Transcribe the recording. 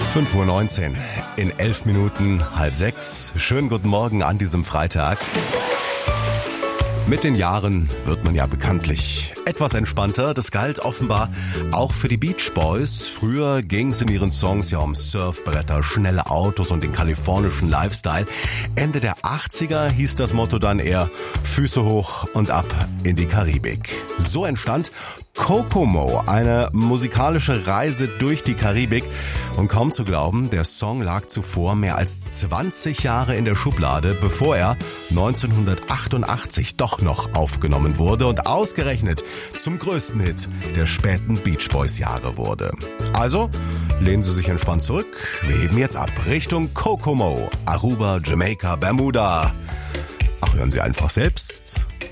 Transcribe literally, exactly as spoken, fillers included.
fünf Uhr neunzehn, in elf Minuten, halb sechs. Schönen guten Morgen an diesem Freitag. Mit den Jahren wird man ja bekanntlich etwas entspannter. Das galt offenbar auch für die Beach Boys. Früher ging es in ihren Songs ja um Surfbretter, schnelle Autos und den kalifornischen Lifestyle. Ende der achtziger hieß das Motto dann eher Füße hoch und ab in die Karibik. So entstand Kokomo, eine musikalische Reise durch die Karibik. Und kaum zu glauben, der Song lag zuvor mehr als zwanzig Jahre in der Schublade, bevor er neunzehnhundertachtundachtzig doch noch aufgenommen wurde und ausgerechnet zum größten Hit der späten Beach Boys Jahre wurde. Also lehnen Sie sich entspannt zurück. Wir heben jetzt ab Richtung Kokomo, Aruba, Jamaika, Bermuda. Ach, hören Sie einfach selbst.